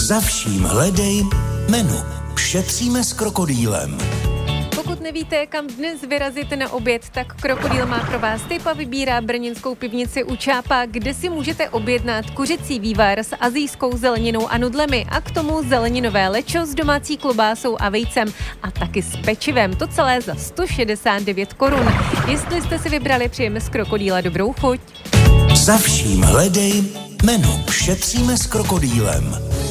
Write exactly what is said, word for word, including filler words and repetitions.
Za vším hledej menu. Šetříme s krokodýlem. Pokud nevíte, kam dnes vyrazit na oběd, tak Krokodýl má pro vás tip a vybírá brněnskou pivnici u Čápa, kde si můžete objednat kuřecí vývar s asijskou zeleninou a nudlemi a k tomu zeleninové lečo s domácí klobásou a vejcem a taky s pečivem. To celé za sto šedesát devět korun. Jestli jste si vybrali, přejeme z Krokodýla dobrou chuť. Za vším hledej menu. Šetříme s krokodýlem.